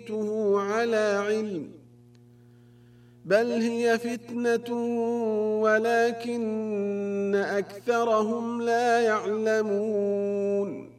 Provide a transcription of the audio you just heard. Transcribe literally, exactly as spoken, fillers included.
أوتيته على علم بل هي فتنة ولكن أكثرهم لا يعلمون